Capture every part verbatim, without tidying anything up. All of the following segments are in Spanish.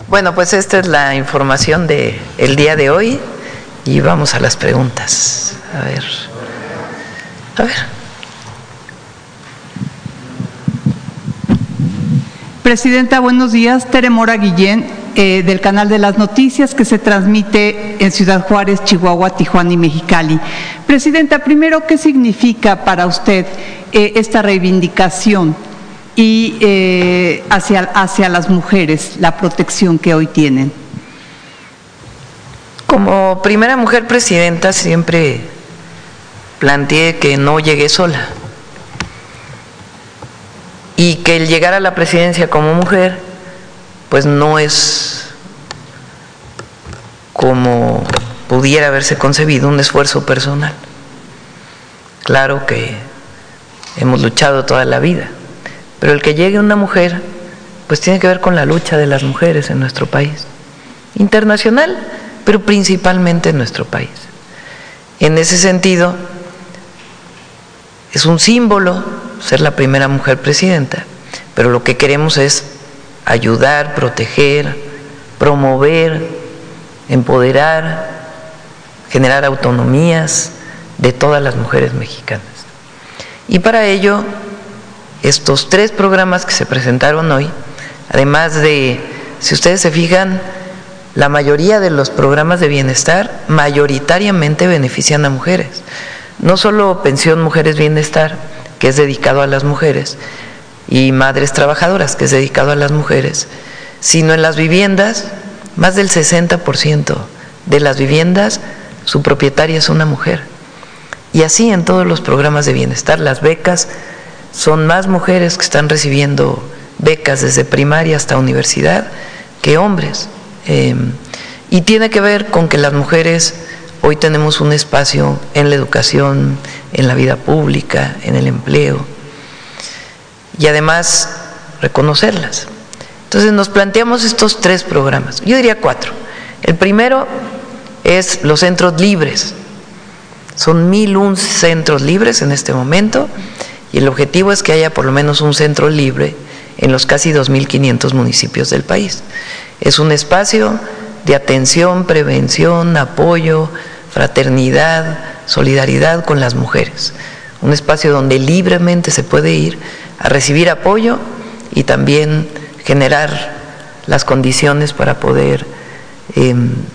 Bueno, pues esta es la información de el día de hoy y vamos a las preguntas. A ver, a ver. Presidenta, buenos días. Tere Mora Guillén, eh, del Canal de las Noticias, que se transmite en Ciudad Juárez, Chihuahua, Tijuana y Mexicali. Presidenta, primero, ¿qué significa para usted eh, esta reivindicación y eh, hacia, hacia las mujeres, la protección que hoy tienen? Como primera mujer presidenta siempre planteé que no llegué sola y que el llegar a la presidencia como mujer pues no es como pudiera haberse concebido un esfuerzo personal. Claro que hemos luchado toda la vida, pero el que llegue una mujer pues tiene que ver con la lucha de las mujeres en nuestro país, internacional, pero principalmente en nuestro país. En ese sentido, es un símbolo ser la primera mujer presidenta, pero lo que queremos es ayudar, proteger, promover, empoderar, generar autonomías de todas las mujeres mexicanas. Y para ello, estos tres programas que se presentaron hoy, además de, si ustedes se fijan, la mayoría de los programas de bienestar mayoritariamente benefician a mujeres. No solo Pensión Mujeres Bienestar, que es dedicado a las mujeres, y Madres Trabajadoras, que es dedicado a las mujeres, sino en las viviendas, más del sesenta por ciento de las viviendas, su propietaria es una mujer. Y así en todos los programas de bienestar, las becas, son más mujeres que están recibiendo becas desde primaria hasta universidad que hombres. Eh, y tiene que ver con que las mujeres hoy tenemos un espacio en la educación, en la vida pública, en el empleo, y además reconocerlas. Entonces nos planteamos estos tres programas, yo diría cuatro. El primero es los centros libres. Son mil un centros libres en este momento, y el objetivo es que haya por lo menos un centro libre en los casi dos mil quinientos municipios del país. Es un espacio de atención, prevención, apoyo, fraternidad, solidaridad con las mujeres. Un espacio donde libremente se puede ir a recibir apoyo y también generar las condiciones para poder eh,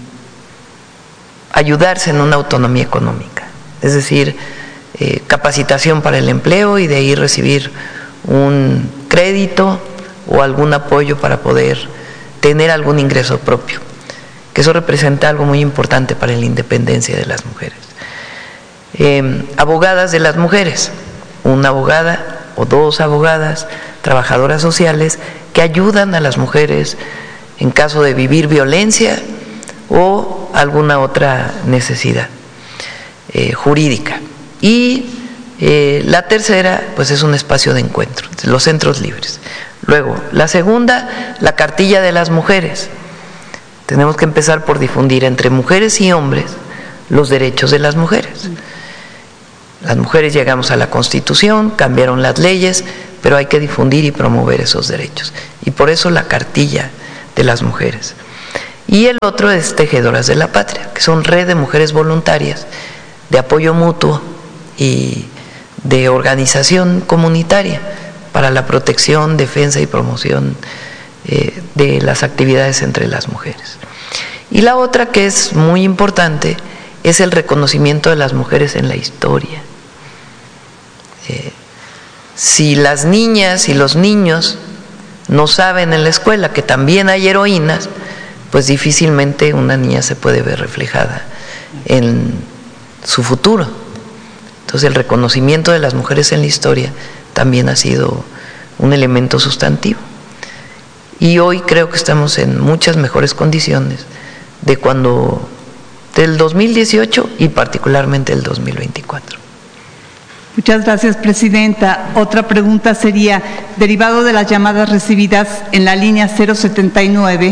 ayudarse en una autonomía económica. Es decir, eh, capacitación para el empleo y de ahí recibir un crédito o algún apoyo para poder tener algún ingreso propio, que eso representa algo muy importante para la independencia de las mujeres. Eh, abogadas de las mujeres, una abogada o dos abogadas, trabajadoras sociales, que ayudan a las mujeres en caso de vivir violencia o alguna otra necesidad eh, jurídica. Y eh, la tercera, pues es un espacio de encuentro, los centros libres. Luego, la segunda, la cartilla de las mujeres. Tenemos que empezar por difundir entre mujeres y hombres los derechos de las mujeres. Las mujeres llegamos a la Constitución, cambiaron las leyes, pero hay que difundir y promover esos derechos. Y por eso la cartilla de las mujeres. Y el otro es Tejedoras de la Patria, que son red de mujeres voluntarias de apoyo mutuo y de organización comunitaria para la protección, defensa y promoción eh, de las actividades entre las mujeres. Y la otra, que es muy importante, es el reconocimiento de las mujeres en la historia. Eh, si las niñas y los niños no saben en la escuela que también hay heroínas, pues difícilmente una niña se puede ver reflejada en su futuro. Entonces el reconocimiento de las mujeres en la historia también ha sido un elemento sustantivo. Y hoy creo que estamos en muchas mejores condiciones de cuando, del dos mil dieciocho y particularmente el dos mil veinticuatro. Muchas gracias, Presidenta. Otra pregunta sería, derivado de las llamadas recibidas en la línea cero setenta y nueve,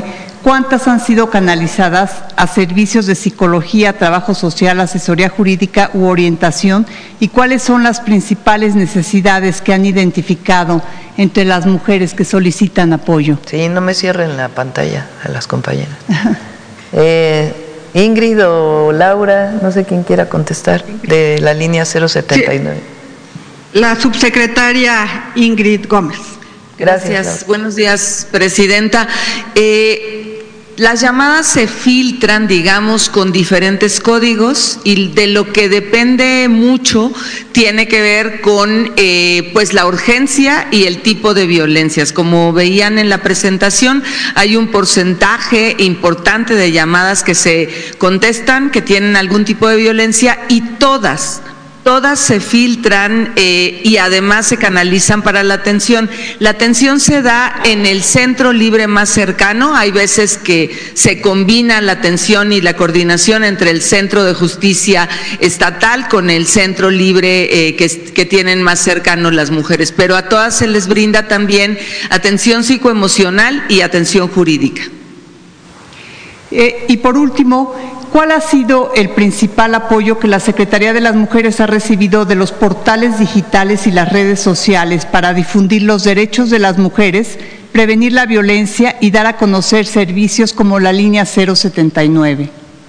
¿Cuántas han sido canalizadas a servicios de psicología, trabajo social, asesoría jurídica u orientación? ¿Y cuáles son las principales necesidades que han identificado entre las mujeres que solicitan apoyo? Sí, no me cierren la pantalla a las compañeras. eh, Ingrid o Laura, no sé quién quiera contestar, de la línea cero setenta y nueve. Sí. La subsecretaria Ingrid Gómez. Gracias. Gracias. Buenos días, presidenta. Eh, Las llamadas se filtran, digamos, con diferentes códigos y de lo que depende mucho tiene que ver con eh, pues la urgencia y el tipo de violencias. Como veían en la presentación, hay un porcentaje importante de llamadas que se contestan, que tienen algún tipo de violencia y todas Todas se filtran eh, y además se canalizan para la atención. La atención se da en el centro libre más cercano. Hay veces que se combina la atención y la coordinación entre el centro de justicia estatal con el centro libre eh, que, que tienen más cercano las mujeres. Pero a todas se les brinda también atención psicoemocional y atención jurídica. Eh, y por último, ¿cuál ha sido el principal apoyo que la Secretaría de las Mujeres ha recibido de los portales digitales y las redes sociales para difundir los derechos de las mujeres, prevenir la violencia y dar a conocer servicios como la línea cero setenta y nueve?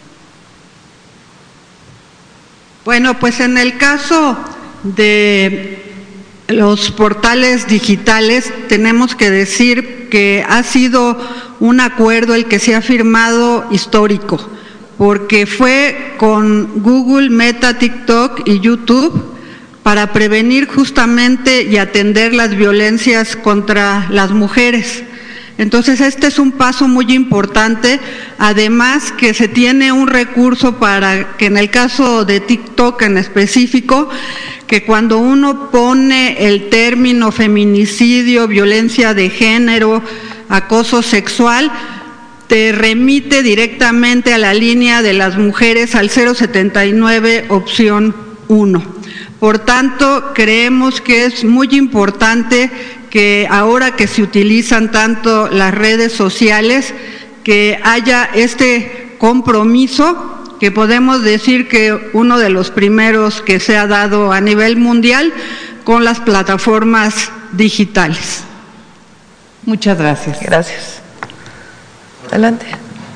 Bueno, pues en el caso de los portales digitales tenemos que decir que ha sido un acuerdo el que se ha firmado histórico, porque fue con Google, Meta, TikTok y YouTube para prevenir justamente y atender las violencias contra las mujeres. Entonces, este es un paso muy importante, además que se tiene un recurso para que en el caso de TikTok en específico, que cuando uno pone el término feminicidio, violencia de género, acoso sexual, te remite directamente a la línea de las mujeres al cero setenta y nueve opción uno. Por tanto, creemos que es muy importante que ahora que se utilizan tanto las redes sociales, que haya este compromiso, que podemos decir que uno de los primeros que se ha dado a nivel mundial con las plataformas digitales. Muchas gracias. Gracias. Adelante.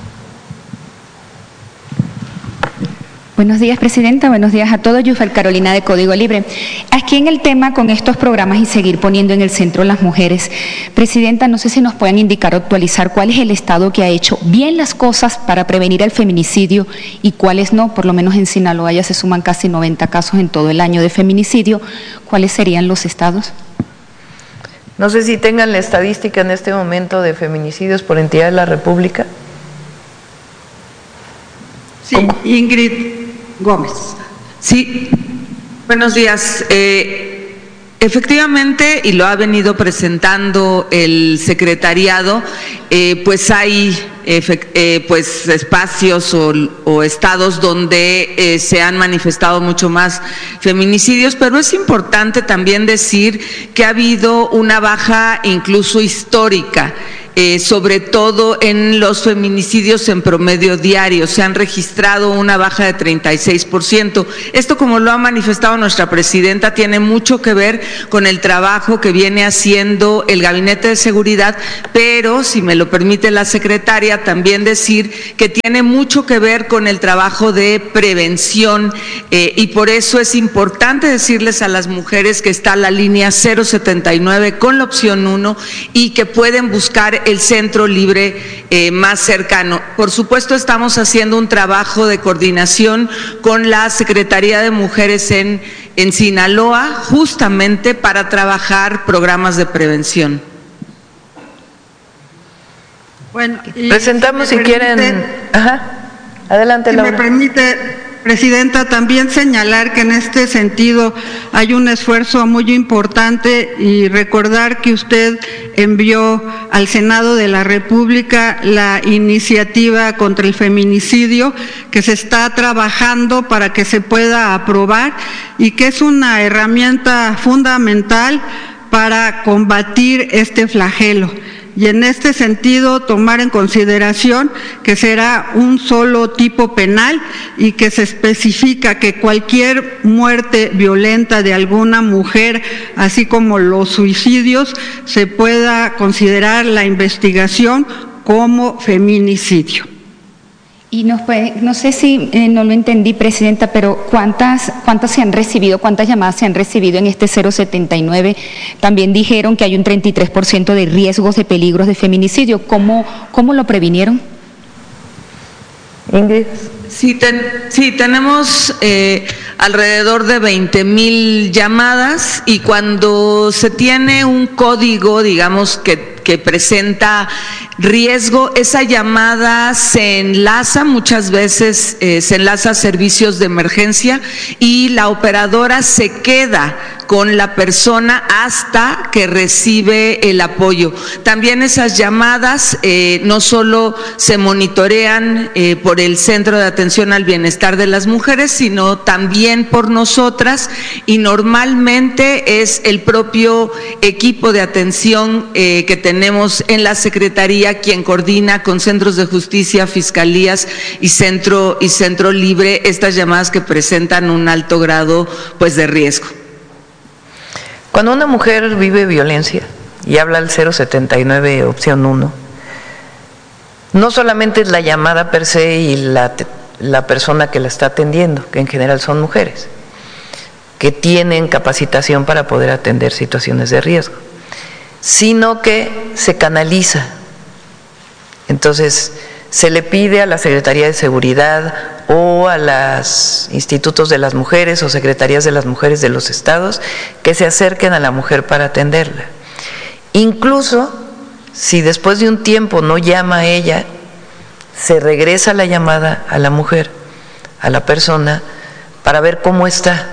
Buenos días, presidenta. Buenos días a todos. Yufel Carolina, de Código Libre. Aquí en el tema con estos programas y seguir poniendo en el centro las mujeres. Presidenta, no sé si nos pueden indicar o actualizar cuál es el Estado que ha hecho bien las cosas para prevenir el feminicidio y cuáles no. Por lo menos en Sinaloa ya se suman casi noventa casos en todo el año de feminicidio. ¿Cuáles serían los estados? No sé si tengan la estadística en este momento de feminicidios por entidad de la República. Sí, ¿cómo? Ingrid Gómez. Sí, buenos días. Eh, efectivamente, y lo ha venido presentando el secretariado, eh, pues hay eh, pues espacios o, o estados donde eh, se han manifestado mucho más feminicidios, pero es importante también decir que ha habido una baja incluso histórica. Eh, sobre todo en los feminicidios en promedio diario, se han registrado una baja de treinta y seis por ciento. Esto, como lo ha manifestado nuestra presidenta, tiene mucho que ver con el trabajo que viene haciendo el Gabinete de Seguridad, pero, si me lo permite la secretaria, también decir que tiene mucho que ver con el trabajo de prevención eh, y por eso es importante decirles a las mujeres que está la línea cero setenta y nueve con la opción uno y que pueden buscar el centro libre eh, más cercano. Por supuesto, estamos haciendo un trabajo de coordinación con la Secretaría de Mujeres en, en Sinaloa, justamente para trabajar programas de prevención. Bueno, presentamos si, si quieren. Permite, Ajá. Adelante, si Laura. me permite, presidenta, también señalar que en este sentido hay un esfuerzo muy importante y recordar que usted envió al Senado de la República la iniciativa contra el feminicidio que se está trabajando para que se pueda aprobar y que es una herramienta fundamental para combatir este flagelo. y en este sentido tomar en consideración que será un solo tipo penal y que se especifica que cualquier muerte violenta de alguna mujer, así como los suicidios, se pueda considerar la investigación como feminicidio. Y nos puede, no sé si eh, no lo entendí, Presidenta, pero ¿cuántas, cuántas se han recibido, cuántas llamadas se han recibido en este cero setenta y nueve? También dijeron que hay un treinta y tres por ciento de riesgos de peligros de feminicidio. ¿Cómo, cómo lo previnieron? Ingrid. Sí, ten, sí tenemos eh, alrededor de veinte mil llamadas, y cuando se tiene un código, digamos, que, que presenta riesgo, esa llamada se enlaza, muchas veces eh, se enlaza a servicios de emergencia, y la operadora se queda con la persona hasta que recibe el apoyo. También esas llamadas eh, no solo se monitorean eh, por el Centro de Atención al Bienestar de las Mujeres, sino también por nosotras, y normalmente es el propio equipo de atención eh, que tenemos en la Secretaría quien coordina con centros de justicia, fiscalías y centro, y centro libre estas llamadas que presentan un alto grado pues de riesgo. Cuando una mujer vive violencia y habla al cero setenta y nueve opción uno, no solamente es la llamada per se y la, la persona que la está atendiendo, que en general son mujeres, que tienen capacitación para poder atender situaciones de riesgo, sino que se canaliza. Entonces, se le pide a la Secretaría de Seguridad o a los institutos de las mujeres o secretarías de las mujeres de los estados que se acerquen a la mujer para atenderla. Incluso si después de un tiempo no llama a ella, se regresa la llamada a la mujer, a la persona, para ver cómo está.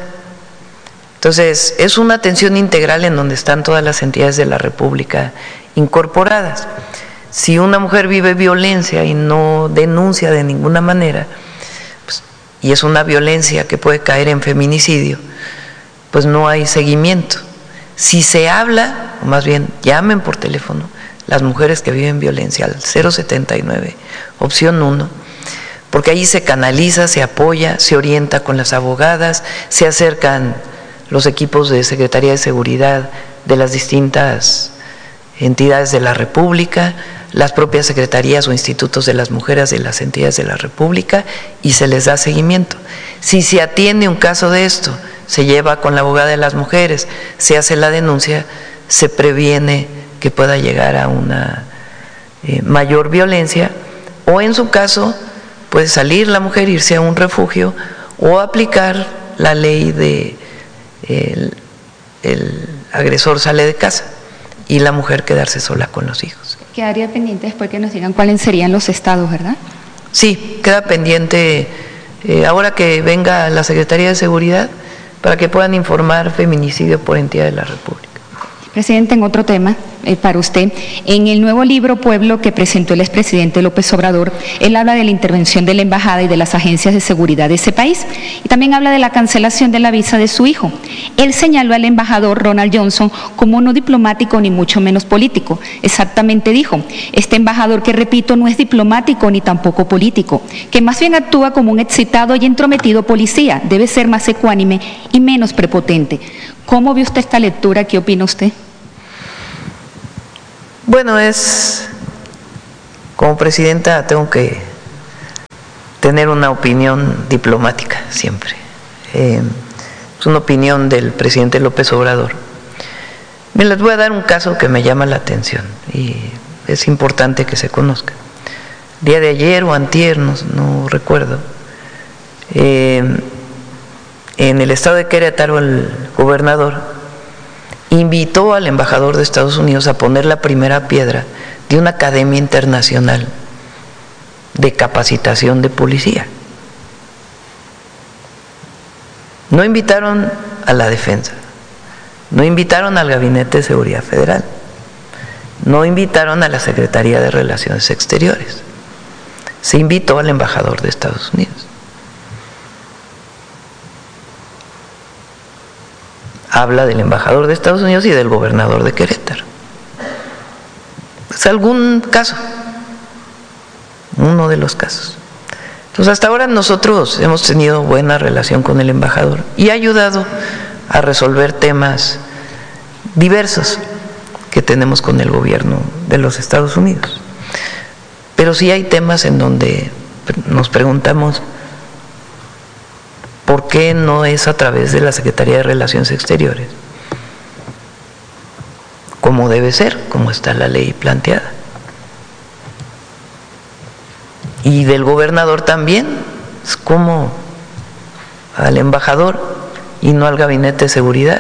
Entonces, es una atención integral en donde están todas las entidades de la República incorporadas. Si una mujer vive violencia y no denuncia de ninguna manera, pues, y es una violencia que puede caer en feminicidio, pues no hay seguimiento. Si se habla, o más bien llamen por teléfono las mujeres que viven violencia al cero setenta y nueve, opción uno, porque ahí se canaliza, se apoya, se orienta con las abogadas, se acercan los equipos de Secretaría de Seguridad de las distintas entidades de la República, las propias secretarías o institutos de las mujeres de las entidades de la República, y se les da seguimiento. Si se atiende un caso de esto, se lleva con la abogada de las mujeres, se hace la denuncia, se previene que pueda llegar a una eh, mayor violencia, o en su caso puede salir la mujer, irse a un refugio o aplicar la ley de el, el agresor sale de casa y la mujer quedarse sola con los hijos. Quedaría pendiente después que nos digan cuáles serían los estados, ¿verdad? Sí, queda pendiente eh, ahora que venga la Secretaría de Seguridad para que puedan informar feminicidio por entidad de la República. Presidente, en otro tema, eh, para usted, en el nuevo libro Pueblo que presentó el expresidente López Obrador, él habla de la intervención de la embajada y de las agencias de seguridad de ese país, y también habla de la cancelación de la visa de su hijo. Él señaló al embajador Ronald Johnson como no diplomático ni mucho menos político. Exactamente dijo, este embajador que repito no es diplomático ni tampoco político, que más bien actúa como un excitado y entrometido policía, debe ser más ecuánime y menos prepotente. ¿Cómo vio usted esta lectura? ¿Qué opina usted? Bueno, es, como presidenta tengo que tener una opinión diplomática siempre. Eh, es una opinión del presidente López Obrador. Me les voy a dar un caso que me llama la atención y es importante que se conozca. Día de ayer o antier, no, no recuerdo, eh, en el estado de Querétaro el gobernador invitó al embajador de Estados Unidos a poner la primera piedra de una academia internacional de capacitación de policía. No invitaron a la defensa, no invitaron al Gabinete de Seguridad Federal, no invitaron a la Secretaría de Relaciones Exteriores, se invitó al embajador de Estados Unidos. Habla del embajador de Estados Unidos y del gobernador de Querétaro. pues algún caso, uno de los casos. Entonces, hasta ahora nosotros hemos tenido buena relación con el embajador y ha ayudado a resolver temas diversos que tenemos con el gobierno de los Estados Unidos. Pero sí hay temas en donde nos preguntamos por qué no es a través de la Secretaría de Relaciones Exteriores, como debe ser, como está la ley planteada. Y del gobernador también, es como al embajador y no al Gabinete de Seguridad.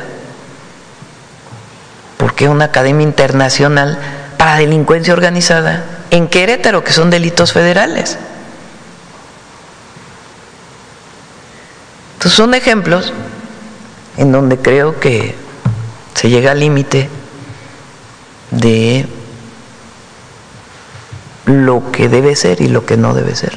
¿Por qué una academia internacional para delincuencia organizada en Querétaro, que son delitos federales? Entonces son ejemplos en donde creo que se llega al límite de lo que debe ser y lo que no debe ser.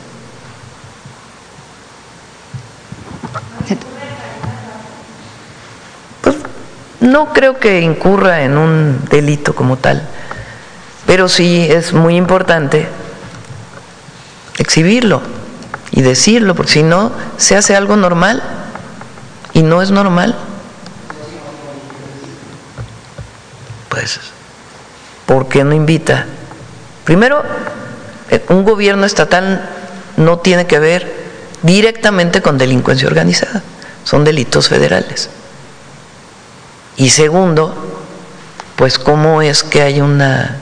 Pues no creo que incurra en un delito como tal, pero sí es muy importante exhibirlo y decirlo, porque si no se hace algo normal y no es normal. Pues, ¿por qué no invita? Primero, un gobierno estatal no tiene que ver directamente con delincuencia organizada, son delitos federales. Y segundo, pues cómo es que hay una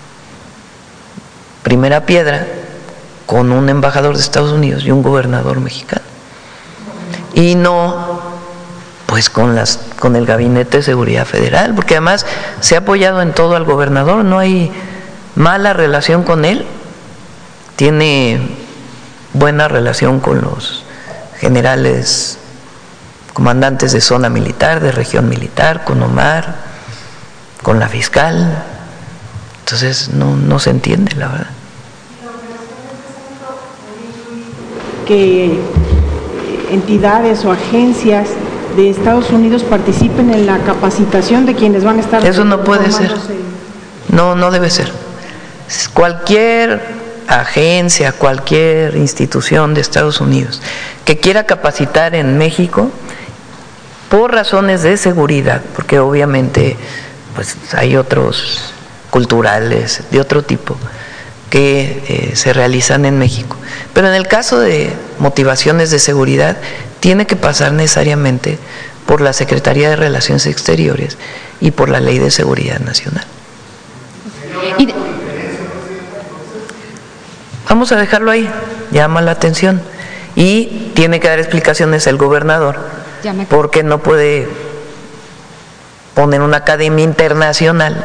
primera piedra con un embajador de Estados Unidos y un gobernador mexicano, y no pues con las con el Gabinete de Seguridad Federal, porque además se ha apoyado en todo al gobernador, no hay mala relación con él, tiene buena relación con los generales comandantes de zona militar, de región militar, con Omar, con la fiscal. Entonces no, no se entiende, la verdad. Que entidades o agencias de Estados Unidos participen en la capacitación de quienes van a estar. Eso no puede ser. No, no debe ser. Cualquier agencia, cualquier institución de Estados Unidos que quiera capacitar en México por razones de seguridad, porque obviamente pues hay otros culturales de otro tipo que eh, se realizan en México, pero en el caso de motivaciones de seguridad tiene que pasar necesariamente por la Secretaría de Relaciones Exteriores y por la Ley de Seguridad Nacional. Y de... Vamos a dejarlo ahí, llama la atención, y tiene que dar explicaciones el gobernador, porque no puede poner una academia internacional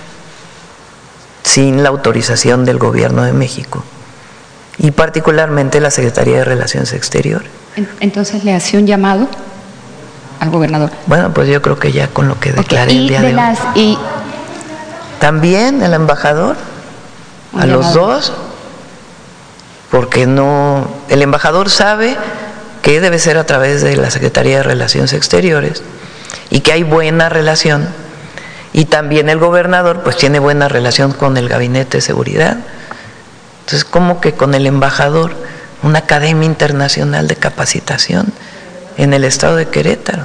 sin la autorización del gobierno de México y particularmente la Secretaría de Relaciones Exteriores. Entonces le hace un llamado al gobernador. Bueno, pues yo creo que ya con lo que declaré okay. el día de, de las, hoy. Y también el embajador, a llamado. Los dos, porque no, el embajador sabe que debe ser a través de la Secretaría de Relaciones Exteriores y que hay buena relación, y también el gobernador pues tiene buena relación con el Gabinete de Seguridad. Entonces, ¿cómo que con el embajador una academia internacional de capacitación en el estado de Querétaro?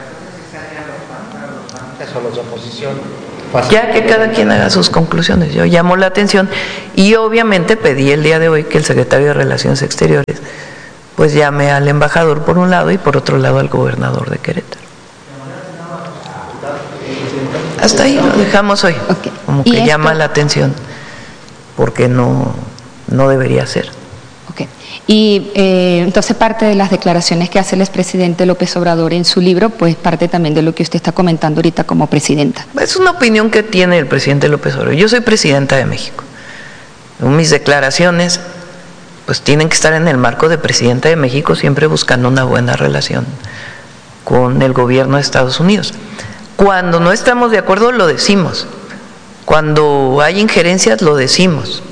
Ya que cada quien haga sus conclusiones. Yo llamo la atención y obviamente pedí el día de hoy que el secretario de Relaciones Exteriores pues llame al embajador por un lado y por otro lado al gobernador de Querétaro. Hasta ahí lo dejamos hoy. Okay. Como que llama la atención porque no, no debería ser. Okay. Y eh, entonces parte de las declaraciones que hace el expresidente López Obrador en su libro, pues parte también de lo que usted está comentando ahorita como presidenta. Es una opinión que tiene el presidente López Obrador. Yo soy presidenta de México. Mis declaraciones pues tienen que estar en el marco de presidenta de México, siempre buscando una buena relación con el gobierno de Estados Unidos. Cuando no estamos de acuerdo lo decimos, cuando hay injerencias lo decimos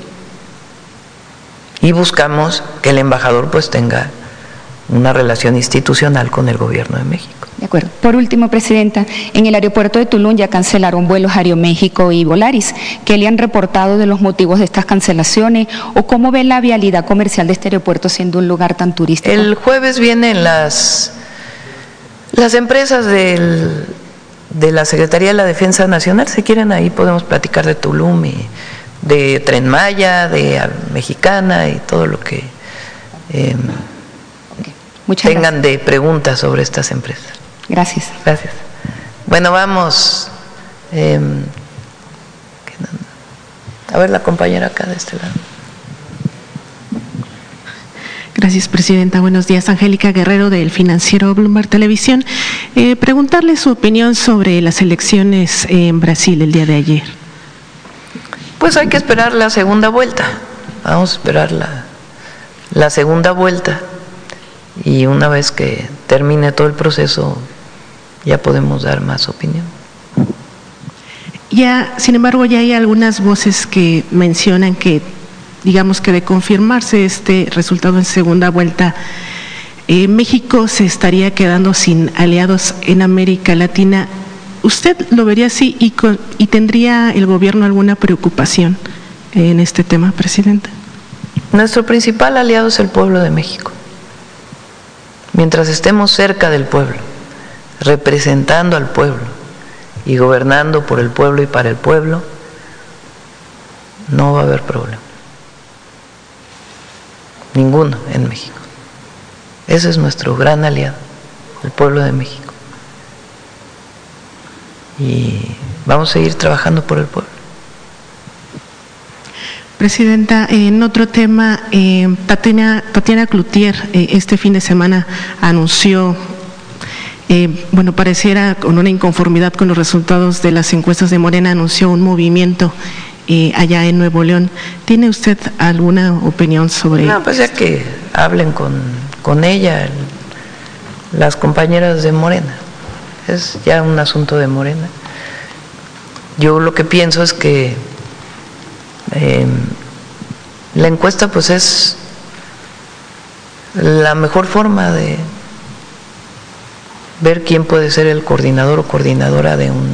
y buscamos que el embajador pues tenga una relación institucional con el gobierno de México. De acuerdo. Por último, Presidenta, en el aeropuerto de Tulum ya cancelaron vuelos Aeroméxico y Volaris. ¿Qué le han reportado de los motivos de estas cancelaciones o cómo ve la vialidad comercial de este aeropuerto siendo un lugar tan turístico? El jueves vienen las, las empresas del, de la Secretaría de la Defensa Nacional. Si quieren, ahí podemos platicar de Tulum y de Tren Maya, de Mexicana y todo lo que eh, okay. tengan gracias. de preguntas sobre estas empresas. Gracias. Gracias. Bueno, vamos. Eh, a ver la compañera acá de este lado. Gracias, Presidenta. Buenos días. Angélica Guerrero, del financiero Bloomberg Televisión. Eh, preguntarle su opinión sobre las elecciones en Brasil el día de ayer. Pues hay que esperar la segunda vuelta. Vamos a esperar la, la segunda vuelta. Y una vez que termine todo el proceso, ya podemos dar más opinión. Ya, sin embargo, ya hay algunas voces que mencionan que, digamos que de confirmarse este resultado en segunda vuelta, eh, México se estaría quedando sin aliados en América Latina. ¿Usted lo vería así y, con, y tendría el gobierno alguna preocupación en este tema, Presidenta? Nuestro principal aliado es el pueblo de México. Mientras estemos cerca del pueblo, representando al pueblo y gobernando por el pueblo y para el pueblo, no va a haber problema. Ninguno en México. Ese es nuestro gran aliado, el pueblo de México. Y vamos a seguir trabajando por el pueblo. Presidenta, en otro tema, eh, Tatiana, Tatiana Cloutier eh, este fin de semana anunció, eh, bueno, pareciera con una inconformidad con los resultados de las encuestas de Morena, anunció un movimiento eh, allá en Nuevo León. ¿Tiene usted alguna opinión sobre eso? No, pues ya que hablen con, con ella, el, las compañeras de Morena. Es ya un asunto de Morena. Yo lo que pienso es que Eh, la encuesta pues es la mejor forma de ver quién puede ser el coordinador o coordinadora de un,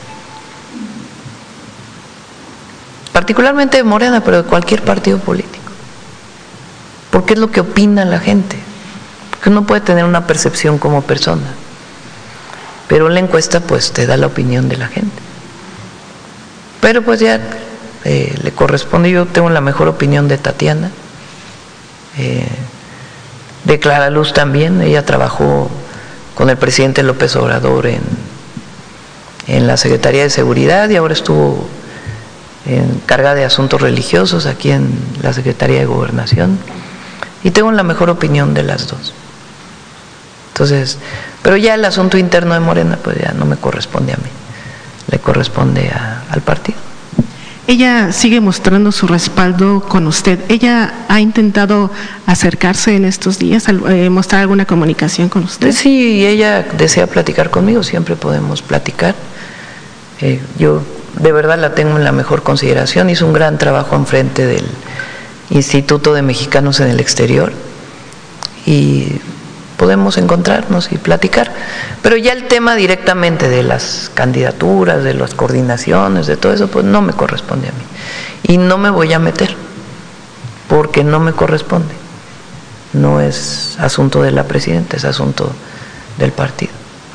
particularmente de Morena, pero de cualquier partido político, porque es lo que opina la gente, porque uno puede tener una percepción como persona, pero la encuesta pues te da la opinión de la gente. Pero pues ya Eh, le corresponde, yo tengo la mejor opinión de Tatiana, eh, de Clara Luz también. Ella trabajó con el presidente López Obrador en, en la Secretaría de Seguridad y ahora estuvo encargada de asuntos religiosos aquí en la Secretaría de Gobernación, y tengo la mejor opinión de las dos. Entonces, pero ya el asunto interno de Morena pues ya no me corresponde a mí, le corresponde a, al partido. Ella sigue mostrando su respaldo con usted. ¿Ella ha intentado acercarse en estos días, eh, mostrar alguna comunicación con usted? Sí, ella desea platicar conmigo, siempre podemos platicar. Eh, yo de verdad la tengo en la mejor consideración, hizo un gran trabajo en frente del Instituto de Mexicanos en el Exterior y podemos encontrarnos y platicar. Pero ya el tema directamente de las candidaturas, de las coordinaciones, de todo eso, pues no me corresponde a mí. Y no me voy a meter, porque no me corresponde. No es asunto de la presidenta, es asunto del partido.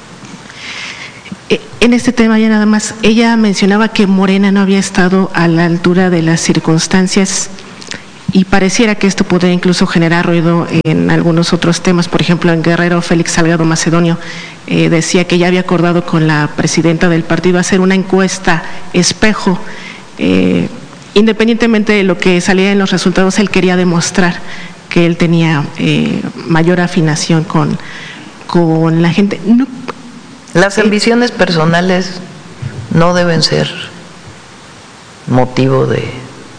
En este tema ya nada más, ella mencionaba que Morena no había estado a la altura de las circunstancias y pareciera que esto podría incluso generar ruido en algunos otros temas. Por ejemplo, en Guerrero, Félix Salgado Macedonio eh, decía que ya había acordado con la presidenta del partido hacer una encuesta espejo. Eh, independientemente de lo que salía en los resultados, él quería demostrar que él tenía eh, mayor afinación con, con la gente. No, Las ambiciones eh, personales no deben ser motivo de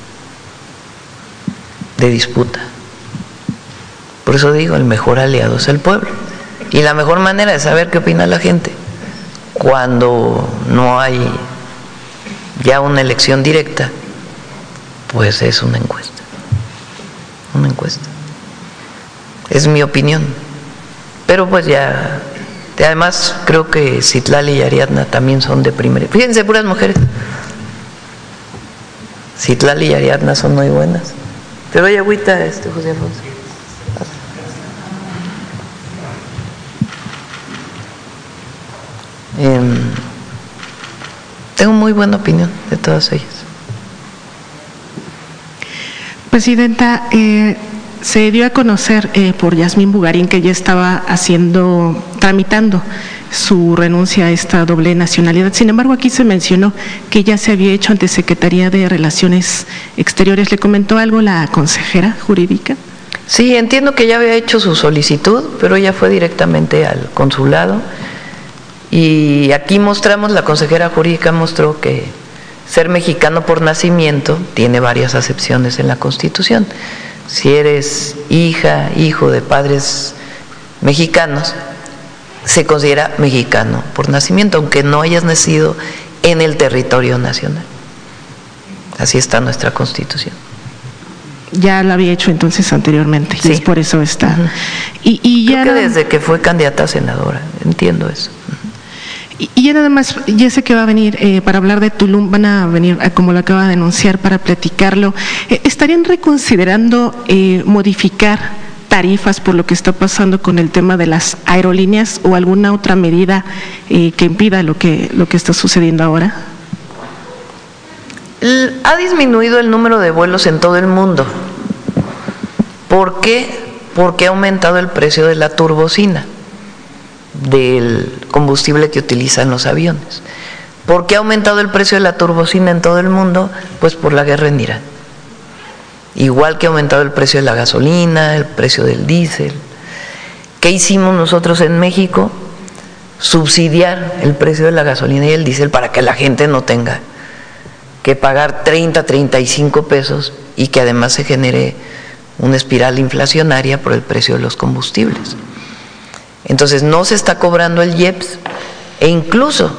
de disputa. Por eso digo, el mejor aliado es el pueblo. Y la mejor manera de saber qué opina la gente, cuando no hay ya una elección directa, pues es una encuesta. Una encuesta. Es mi opinión. Pero pues ya Además, creo que Citlali y Ariadna también son de primera. Fíjense, puras mujeres. Citlali y Ariadna son muy buenas. Pero hay agüita, este, José Alfonso. Eh, tengo muy buena opinión de todas ellas. Presidenta, eh, se dio a conocer eh, por Yasmín Bugarín que ya estaba haciendo, tramitando su renuncia a esta doble nacionalidad. Sin embargo, aquí se mencionó que ya se había hecho ante Secretaría de Relaciones Exteriores. ¿Le comentó algo la consejera jurídica? Sí, entiendo que ya había hecho su solicitud, pero ella fue directamente al consulado. Y aquí mostramos, la consejera jurídica mostró que ser mexicano por nacimiento tiene varias acepciones en la Constitución. Si eres hija, hijo de padres mexicanos, se considera mexicano por nacimiento, aunque no hayas nacido en el territorio nacional. Así está nuestra Constitución. Ya lo había hecho entonces anteriormente, sí. Y es por eso está. Uh-huh. y, y ya Creo que desde que fue candidata a senadora, entiendo eso. Y, y ya nada más, ya sé que va a venir eh, para hablar de Tulum, van a venir, eh, como lo acaba de anunciar, para platicarlo. Eh, ¿Estarían reconsiderando eh, modificar tarifas por lo que está pasando con el tema de las aerolíneas o alguna otra medida eh, que impida lo que, lo que está sucediendo ahora? Ha disminuido el número de vuelos en todo el mundo. ¿Por qué? Porque ha aumentado el precio de la turbocina, del combustible que utilizan los aviones. ¿Por qué ha aumentado el precio de la turbocina en todo el mundo? Pues por la guerra en Irán. Igual que ha aumentado el precio de la gasolina, el precio del diésel. ¿Qué hicimos nosotros en México? Subsidiar el precio de la gasolina y el diésel para que la gente no tenga que pagar treinta, treinta y cinco pesos y que además se genere una espiral inflacionaria por el precio de los combustibles. Entonces no se está cobrando el I E P S e incluso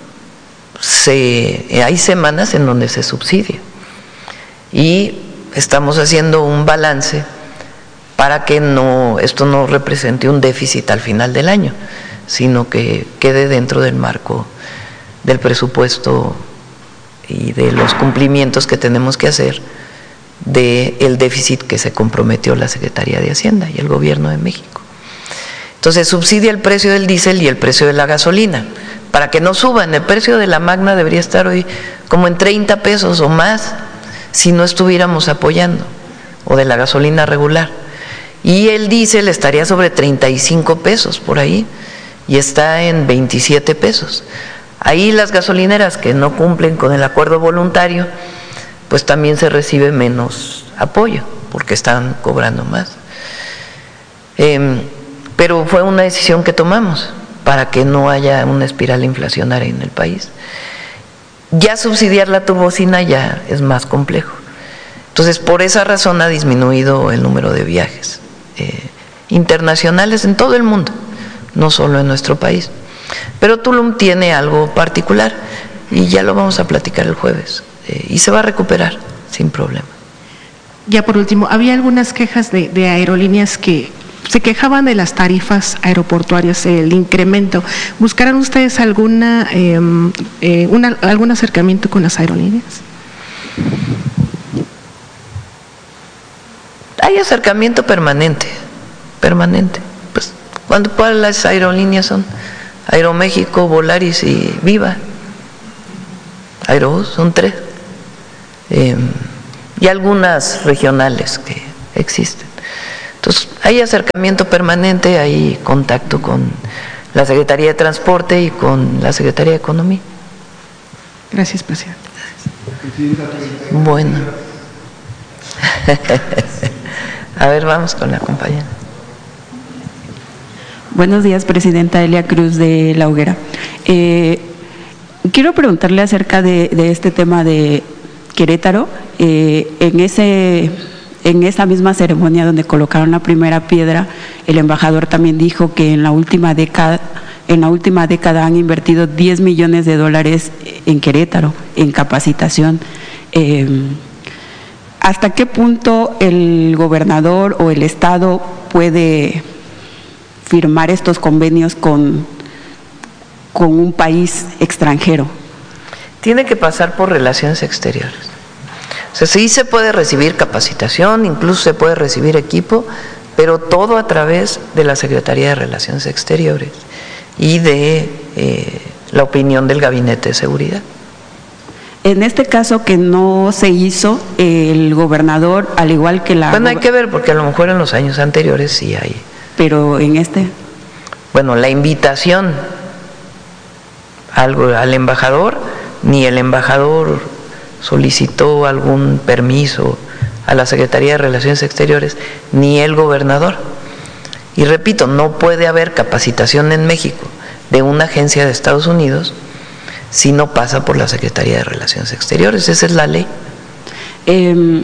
se, hay semanas en donde se subsidia. Y estamos haciendo un balance para que no, esto no represente un déficit al final del año, sino que quede dentro del marco del presupuesto y de los cumplimientos que tenemos que hacer del déficit que se comprometió la Secretaría de Hacienda y el Gobierno de México. Entonces subsidia el precio del diésel y el precio de la gasolina, para que no suban. El precio de la Magna debería estar hoy como en treinta pesos o más si no estuviéramos apoyando, o de la gasolina regular. Y el diésel estaría sobre treinta y cinco pesos por ahí, y está en veintisiete pesos. Ahí las gasolineras que no cumplen con el acuerdo voluntario, pues también se recibe menos apoyo, porque están cobrando más. Eh, pero fue una decisión que tomamos para que no haya una espiral inflacionaria en el país. Ya subsidiar la turbocina ya es más complejo. Entonces, por esa razón ha disminuido el número de viajes eh, internacionales en todo el mundo, no solo en nuestro país. Pero Tulum tiene algo particular y ya lo vamos a platicar el jueves eh, y se va a recuperar sin problema. Ya por último, había algunas quejas de, de aerolíneas que se quejaban de las tarifas aeroportuarias, el incremento. ¿Buscarán ustedes alguna eh, eh, una, algún acercamiento con las aerolíneas? Hay acercamiento permanente, permanente. Pues, ¿cuándo, ¿cuáles las aerolíneas son? Aeroméxico, Volaris y Viva. Aerobús, son tres. Eh, y algunas regionales que existen. Entonces, hay acercamiento permanente, hay contacto con la Secretaría de Transporte y con la Secretaría de Economía. Gracias, presidente. Bueno. A ver, vamos con la compañera. Buenos días, presidenta. Elia Cruz de La Hoguera. Eh, quiero preguntarle acerca de, de este tema de Querétaro. Eh, en ese... En esa misma ceremonia donde colocaron la primera piedra, el embajador también dijo que en la última década, en la última década han invertido diez millones de dólares en Querétaro, en capacitación. Eh, ¿Hasta qué punto el gobernador o el Estado puede firmar estos convenios con, con un país extranjero? Tiene que pasar por relaciones exteriores. O sea, sí se puede recibir capacitación, incluso se puede recibir equipo, pero todo a través de la Secretaría de Relaciones Exteriores y de eh, la opinión del Gabinete de Seguridad. En este caso que no se hizo, el gobernador, al igual que la... Bueno, hay que ver, porque a lo mejor en los años anteriores sí hay. Pero en este... Bueno, la invitación al, al embajador, ni el embajador solicitó algún permiso a la Secretaría de Relaciones Exteriores, ni el gobernador. Y repito, no puede haber capacitación en México de una agencia de Estados Unidos si no pasa por la Secretaría de Relaciones Exteriores. Esa es la ley. Eh,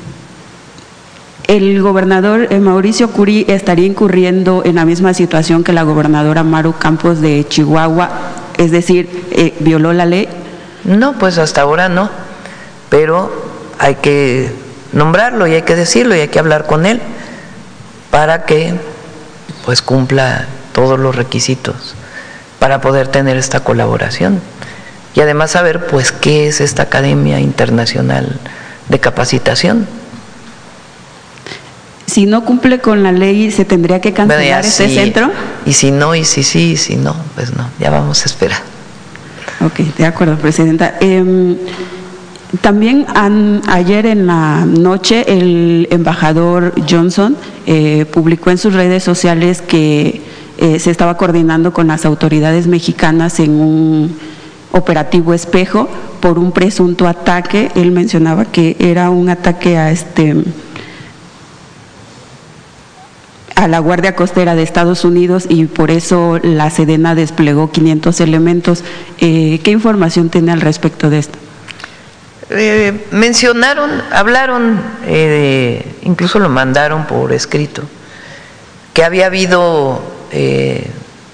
el gobernador eh, Mauricio Curi estaría incurriendo en la misma situación que la gobernadora Maru Campos de Chihuahua, es decir, eh, ¿violó la ley? No, pues hasta ahora no, pero hay que nombrarlo y hay que decirlo y hay que hablar con él para que pues cumpla todos los requisitos para poder tener esta colaboración y además saber pues qué es esta Academia Internacional de Capacitación. Si no cumple con la ley, ¿se tendría que cancelar bueno, este sí, centro? Y si no, y si sí, y si no, pues no, ya vamos a esperar. Ok, de acuerdo, Presidenta. Eh, también han, ayer en la noche el embajador Johnson eh, publicó en sus redes sociales que eh, se estaba coordinando con las autoridades mexicanas en un operativo Espejo por un presunto ataque. Él mencionaba que era un ataque a este a la Guardia Costera de Estados Unidos y por eso la Sedena desplegó quinientos elementos. Eh, ¿Qué información tiene al respecto de esto? Eh, mencionaron, hablaron, eh, incluso lo mandaron por escrito, que había habido eh,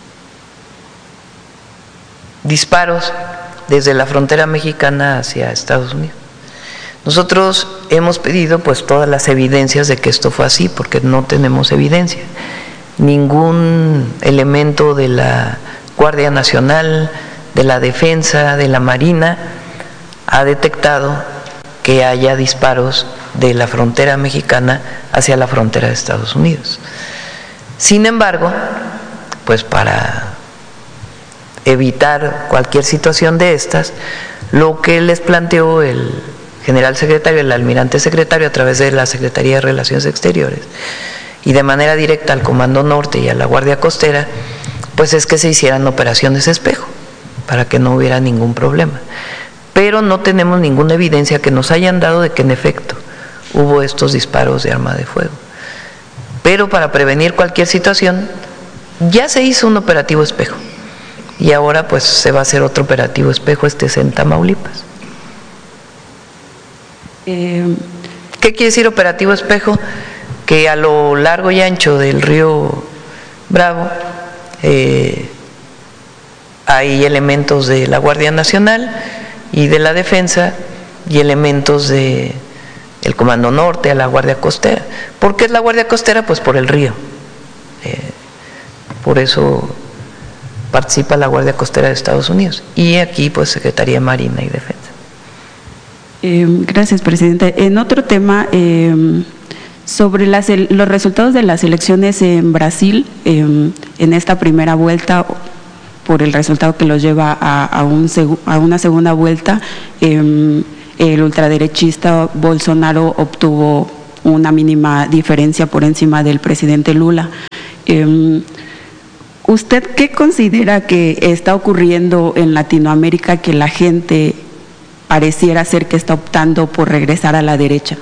disparos desde la frontera mexicana hacia Estados Unidos. Nosotros hemos pedido pues todas las evidencias de que esto fue así, porque no tenemos evidencia. Ningún elemento de la Guardia Nacional, de la Defensa, de la Marina ha detectado que haya disparos de la frontera mexicana hacia la frontera de Estados Unidos. Sin embargo, pues para evitar cualquier situación de estas, lo que les planteó el general secretario, el almirante secretario, a través de la Secretaría de Relaciones Exteriores y de manera directa al Comando Norte y a la Guardia Costera, pues es que se hicieran operaciones espejo para que no hubiera ningún problema. Pero no tenemos ninguna evidencia que nos hayan dado de que en efecto hubo estos disparos de arma de fuego. Pero para prevenir cualquier situación, ya se hizo un operativo espejo y ahora pues se va a hacer otro operativo espejo, este es en Tamaulipas. Eh, ¿Qué quiere decir operativo espejo? Que a lo largo y ancho del río Bravo eh, hay elementos de la Guardia Nacional y de la Defensa y elementos de el Comando Norte, a la Guardia Costera. ¿Por qué es la Guardia Costera? Pues por el río. Eh, por eso participa la Guardia Costera de Estados Unidos y aquí pues Secretaría de Marina y Defensa. Eh, gracias, Presidente. En otro tema, eh, sobre las, los resultados de las elecciones en Brasil, eh, en esta primera vuelta, por el resultado que los lleva a, a, un, a una segunda vuelta, eh, el ultraderechista Bolsonaro obtuvo una mínima diferencia por encima del presidente Lula. Eh, ¿Usted qué considera que está ocurriendo en Latinoamérica que la gente pareciera ser que está optando por regresar a la derecha?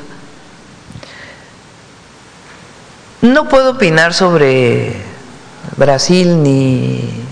No puedo opinar sobre Brasil ni